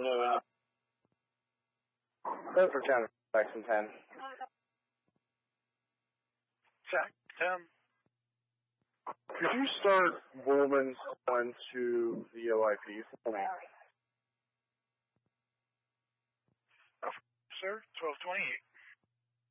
New. That's for 10, Jackson 10. Jack 10. Could you start Woolman's on to the OIP for me? Sir, 1228.